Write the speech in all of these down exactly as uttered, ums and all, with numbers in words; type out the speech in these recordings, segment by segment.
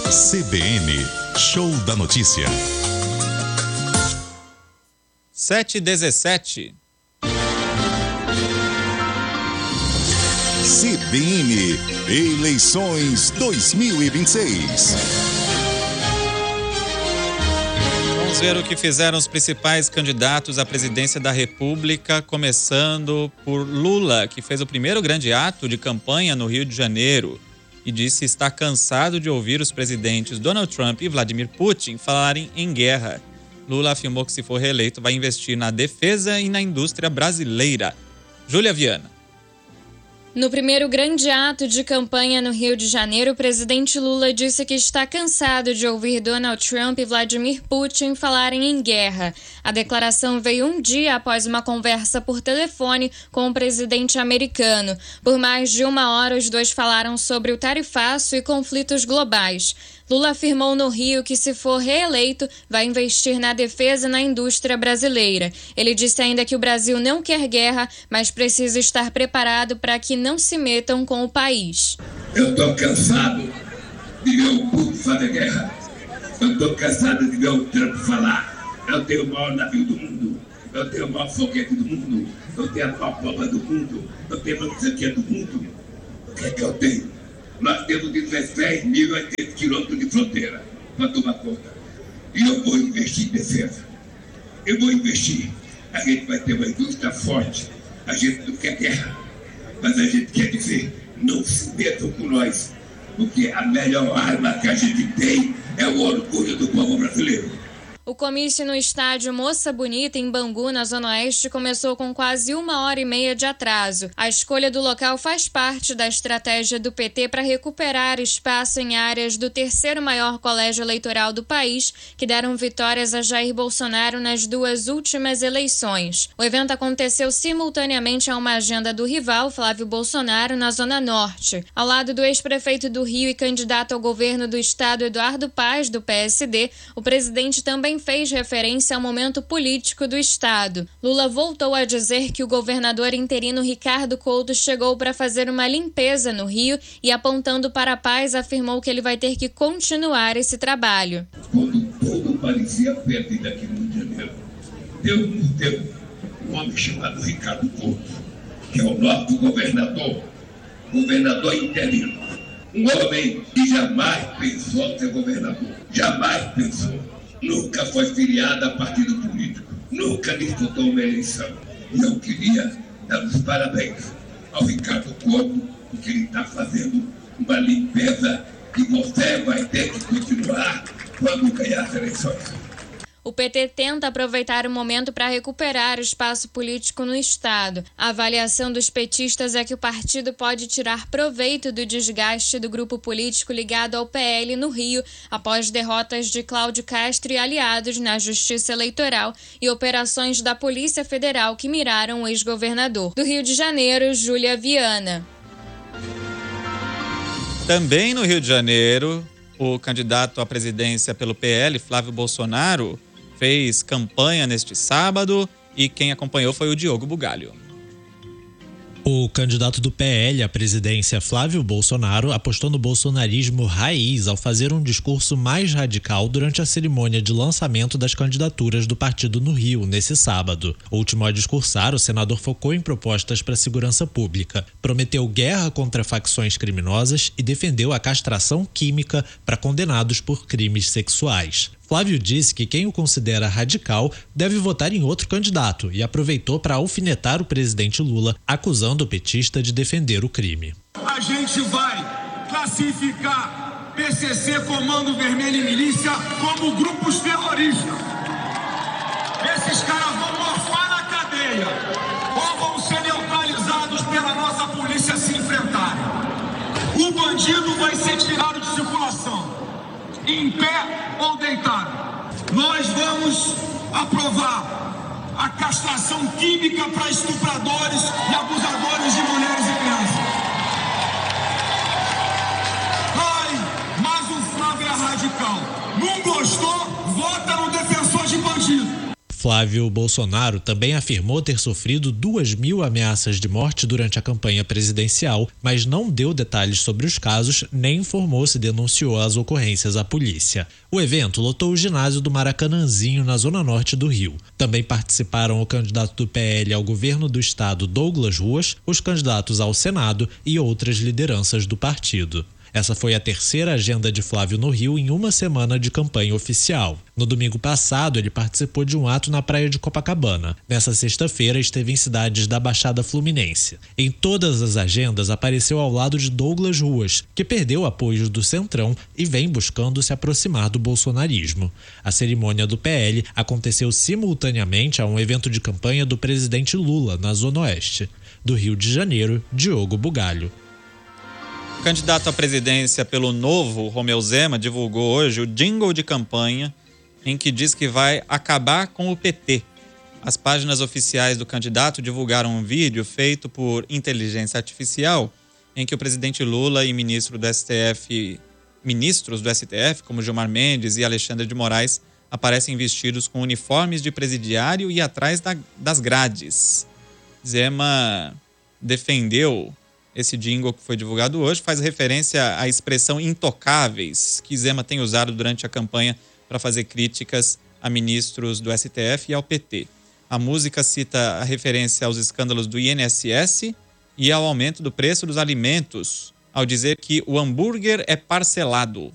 C B N, Show da Notícia. sete e dezessete. C B N, eleições dois mil e vinte e seis. Vamos ver o que fizeram os principais candidatos à presidência da República, começando por Lula, que fez o primeiro grande ato de campanha no Rio de Janeiro e disse estar cansado de ouvir os presidentes Donald Trump e Vladimir Putin falarem em guerra. Lula afirmou que, se for reeleito, vai investir na defesa e na indústria brasileira. Júlia Viana. No primeiro grande ato de campanha no Rio de Janeiro, o presidente Lula disse que está cansado de ouvir Donald Trump e Vladimir Putin falarem em guerra. A declaração veio um dia após uma conversa por telefone com o presidente americano. Por mais de uma hora, os dois falaram sobre o tarifaço e conflitos globais. Lula afirmou no Rio que, se for reeleito, vai investir na defesa e na indústria brasileira. Ele disse ainda que o Brasil não quer guerra, mas precisa estar preparado para que não se metam com o país. Eu estou cansado de ver o Putin fazer guerra. Eu estou cansado de ver o Trump falar: eu tenho o maior navio do mundo, eu tenho o maior foguete do mundo, eu tenho a maior bomba do mundo, eu tenho a maior do mundo. O que é que eu tenho? Nós temos dezesseis mil e oitenta quilômetros de fronteira para tomar conta. E eu vou investir em defesa. Eu vou investir. A gente vai ter uma indústria forte. A gente não quer guerra. Mas a gente quer dizer: não se metam com nós. Porque a melhor arma que a gente tem é o orgulho do povo brasileiro. O comício no estádio Moça Bonita, em Bangu, na Zona Oeste, começou com quase uma hora e meia de atraso. A escolha do local faz parte da estratégia do P T para recuperar espaço em áreas do terceiro maior colégio eleitoral do país, que deram vitórias a Jair Bolsonaro nas duas últimas eleições. O evento aconteceu simultaneamente a uma agenda do rival, Flávio Bolsonaro, na Zona Norte. Ao lado do ex-prefeito do Rio e candidato ao governo do estado, Eduardo Paz, do P S D, o presidente também fez referência ao momento político do estado. Lula voltou a dizer que o governador interino Ricardo Couto chegou para fazer uma limpeza no Rio e, apontando para a Paz, afirmou que ele vai ter que continuar esse trabalho. Quando tudo parecia perdido aqui no Rio de Janeiro, Deus nos deu um homem chamado Ricardo Couto, que é o nosso governador, governador interino. Um homem que jamais pensou ser governador, jamais pensou. Nunca foi filiado a partido político, nunca disputou uma eleição. E eu queria dar os parabéns ao Ricardo Couto, porque ele está fazendo uma limpeza que você vai ter que continuar quando ganhar as eleições. O P T tenta aproveitar o momento para recuperar o espaço político no estado. A avaliação dos petistas é que o partido pode tirar proveito do desgaste do grupo político ligado ao P L no Rio, após derrotas de Cláudio Castro e aliados na Justiça Eleitoral e operações da Polícia Federal que miraram o ex-governador. Do Rio de Janeiro, Júlia Viana. Também no Rio de Janeiro, o candidato à presidência pelo P L, Flávio Bolsonaro, fez campanha neste sábado e quem acompanhou foi o Diogo Bugalho. O candidato do P L à presidência, Flávio Bolsonaro, apostou no bolsonarismo raiz ao fazer um discurso mais radical durante a cerimônia de lançamento das candidaturas do partido no Rio, nesse sábado. Último a discursar, o senador focou em propostas para a segurança pública, prometeu guerra contra facções criminosas e defendeu a castração química para condenados por crimes sexuais. Flávio disse que quem o considera radical deve votar em outro candidato e aproveitou para alfinetar o presidente Lula, acusando o petista de defender o crime. A gente vai classificar P C C, Comando Vermelho e Milícia como grupos terroristas. Esses caras vão morfar na cadeia ou vão ser neutralizados pela nossa polícia se enfrentarem. O bandido vai ser tirado de circulação, em pé ou deitado. Nós vamos aprovar a castração química para estupradores e abusadores de mulheres e crianças. Ai, mas o Flávio é radical. Não gostou? Vota no defensor de bandido. Flávio Bolsonaro também afirmou ter sofrido duas mil ameaças de morte durante a campanha presidencial, mas não deu detalhes sobre os casos nem informou se denunciou as ocorrências à polícia. O evento lotou o ginásio do Maracanãzinho, na zona norte do Rio. Também participaram o candidato do P L ao governo do estado, Douglas Ruas, os candidatos ao Senado e outras lideranças do partido. Essa foi a terceira agenda de Flávio no Rio em uma semana de campanha oficial. No domingo passado, ele participou de um ato na praia de Copacabana. Nessa sexta-feira, esteve em cidades da Baixada Fluminense. Em todas as agendas, apareceu ao lado de Douglas Ruas, que perdeu apoios do Centrão e vem buscando se aproximar do bolsonarismo. A cerimônia do P L aconteceu simultaneamente a um evento de campanha do presidente Lula, na Zona Oeste. Do Rio de Janeiro, Diogo Bugalho. O candidato à presidência pelo Novo, Romeu Zema, divulgou hoje o jingle de campanha em que diz que vai acabar com o P T. As páginas oficiais do candidato divulgaram um vídeo feito por inteligência artificial em que o presidente Lula e ministro do S T F, ministros do S T F, como Gilmar Mendes e Alexandre de Moraes, aparecem vestidos com uniformes de presidiário e atrás da, das grades. Zema defendeu esse jingle que foi divulgado hoje, faz referência à expressão intocáveis que Zema tem usado durante a campanha para fazer críticas a ministros do S T F e ao P T. A música cita a referência aos escândalos do I N S S e ao aumento do preço dos alimentos, ao dizer que o hambúrguer é parcelado.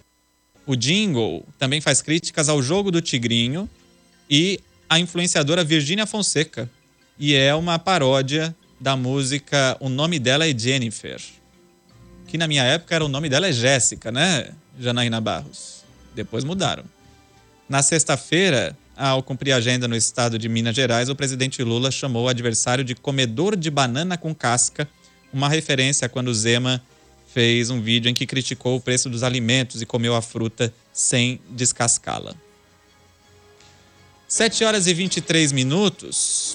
O jingle também faz críticas ao jogo do Tigrinho e à influenciadora Virgínia Fonseca, e é uma paródia da música O Nome Dela é Jennifer, que na minha época era o nome dela é Jéssica, né, Janaína Barros? Depois mudaram. Na sexta-feira, ao cumprir a agenda no estado de Minas Gerais, o presidente Lula chamou o adversário de comedor de banana com casca, uma referência a quando Zema fez um vídeo em que criticou o preço dos alimentos e comeu a fruta sem descascá-la. sete horas e vinte e três minutos.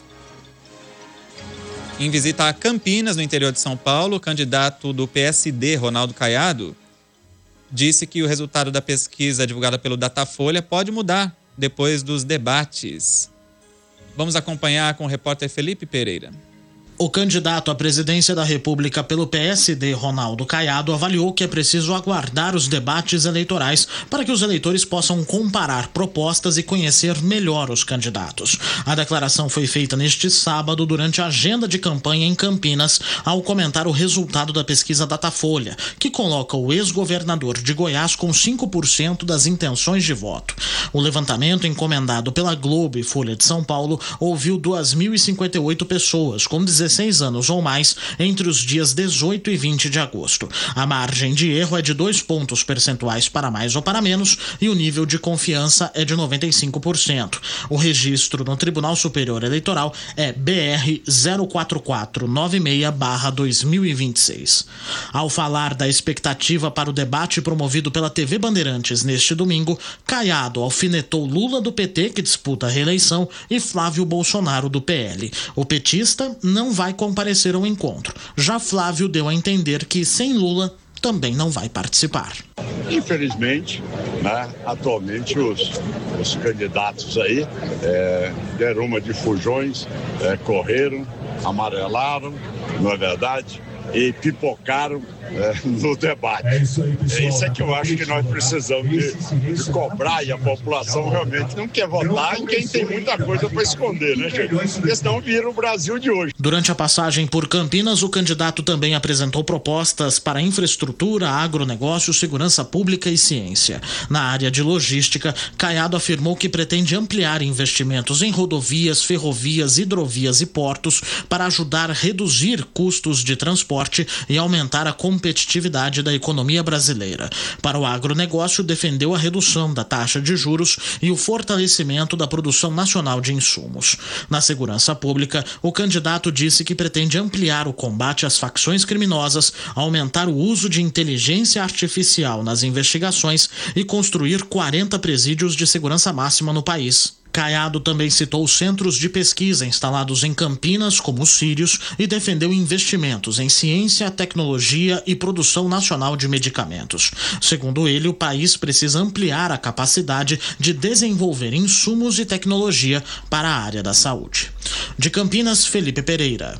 Em visita a Campinas, no interior de São Paulo, o candidato do P S D, Ronaldo Caiado, disse que o resultado da pesquisa divulgada pelo Datafolha pode mudar depois dos debates. Vamos acompanhar com o repórter Felipe Pereira. O candidato à presidência da República pelo P S D, Ronaldo Caiado, avaliou que é preciso aguardar os debates eleitorais para que os eleitores possam comparar propostas e conhecer melhor os candidatos. A declaração foi feita neste sábado durante a agenda de campanha em Campinas, ao comentar o resultado da pesquisa Datafolha, que coloca o ex-governador de Goiás com cinco por cento das intenções de voto. O levantamento, encomendado pela Globo e Folha de São Paulo, ouviu duas mil e cinquenta e oito pessoas com dezesseis anos ou mais entre os dias dezoito e vinte de agosto. A margem de erro é de dois pontos percentuais para mais ou para menos e o nível de confiança é de noventa e cinco por cento. O registro no Tribunal Superior Eleitoral é B R zero quatro quatro nove seis barra dois mil e vinte e seis. Ao falar da expectativa para o debate promovido pela T V Bandeirantes neste domingo, Caiado alfinetou Lula do P T, que disputa a reeleição, e Flávio Bolsonaro do P L. O petista não vai comparecer ao encontro. Já Flávio deu a entender que, sem Lula, também não vai participar. Infelizmente, né, atualmente os, os candidatos aí é, deram uma de fujões, é, correram, amarelaram, não é verdade? E pipocaram é, no debate. É isso aí, pessoal. É isso é que eu acho que nós precisamos de, de cobrar, e a população realmente não quer votar em quem tem muita coisa para esconder, né, gente? Porque senão vira o Brasil de hoje. Durante a passagem por Campinas, o candidato também apresentou propostas para infraestrutura, agronegócio, segurança pública e ciência. Na área de logística, Caiado afirmou que pretende ampliar investimentos em rodovias, ferrovias, hidrovias e portos para ajudar a reduzir custos de transporte e aumentar a competitividade da economia brasileira. Para o agronegócio, defendeu a redução da taxa de juros e o fortalecimento da produção nacional de insumos. Na segurança pública, o candidato disse que pretende ampliar o combate às facções criminosas, aumentar o uso de inteligência artificial nas investigações e construir quarenta presídios de segurança máxima no país. Caiado também citou centros de pesquisa instalados em Campinas, como o Sírios, e defendeu investimentos em ciência, tecnologia e produção nacional de medicamentos. Segundo ele, o país precisa ampliar a capacidade de desenvolver insumos e tecnologia para a área da saúde. De Campinas, Felipe Pereira.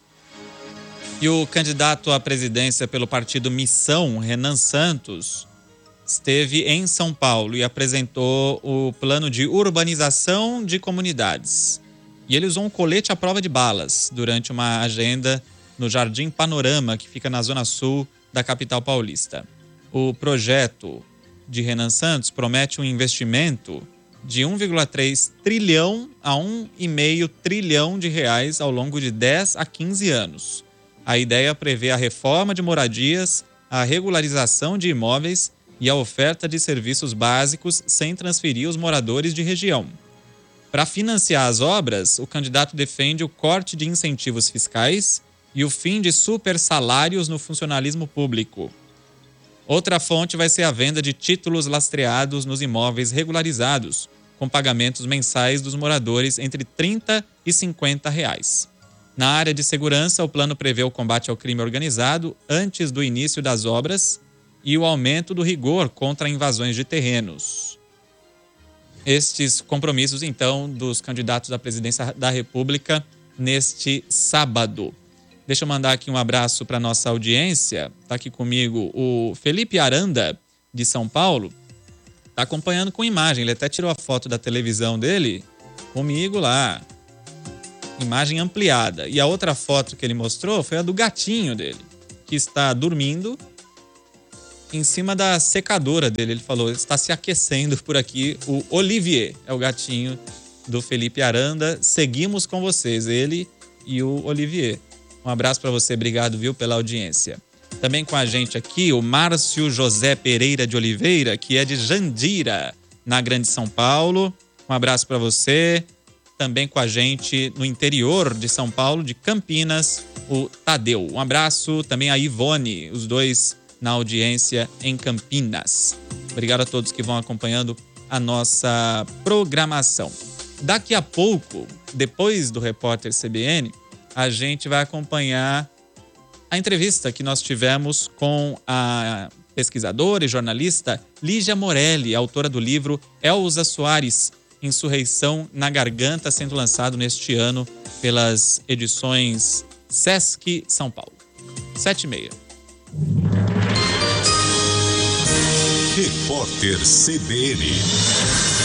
E o candidato à presidência pelo partido Missão, Renan Santos, esteve em São Paulo e apresentou o plano de urbanização de comunidades. E ele usou um colete à prova de balas durante uma agenda no Jardim Panorama, que fica na zona sul da capital paulista. O projeto de Renan Santos promete um investimento de um vírgula três trilhão a um vírgula cinco trilhão de reais ao longo de dez a quinze anos. A ideia prevê a reforma de moradias, a regularização de imóveis e a oferta de serviços básicos sem transferir os moradores de região. Para financiar as obras, o candidato defende o corte de incentivos fiscais e o fim de super salários no funcionalismo público. Outra fonte vai ser a venda de títulos lastreados nos imóveis regularizados, com pagamentos mensais dos moradores entre trinta e cinquenta reais. Na área de segurança, o plano prevê o combate ao crime organizado antes do início das obras e o aumento do rigor contra invasões de terrenos. Estes compromissos, então, dos candidatos à presidência da República neste sábado. Deixa eu mandar aqui um abraço para nossa audiência. Está aqui comigo o Felipe Aranda, de São Paulo. Está acompanhando com imagem. Ele até tirou a foto da televisão dele comigo lá. Imagem ampliada. E a outra foto que ele mostrou foi a do gatinho dele, que está dormindo em cima da secadora dele. Ele falou, está se aquecendo por aqui. O Olivier é o gatinho do Felipe Aranda. Seguimos com vocês, ele e o Olivier. Um abraço para você, obrigado, viu, pela audiência. Também com a gente aqui o Márcio José Pereira de Oliveira, que é de Jandira, na Grande São Paulo. Um abraço para você. Também com a gente no interior de São Paulo, de Campinas, o Tadeu. Um abraço também a Ivone, os dois na audiência em Campinas. Obrigado a todos que vão acompanhando a nossa programação. Daqui a pouco, depois do Repórter C B N, a gente vai acompanhar a entrevista que nós tivemos com a pesquisadora e jornalista Lígia Morelli, autora do livro Elza Soares, Insurreição na Garganta, sendo lançado neste ano pelas edições Sesc São Paulo. Sete e meia. Repórter C B N.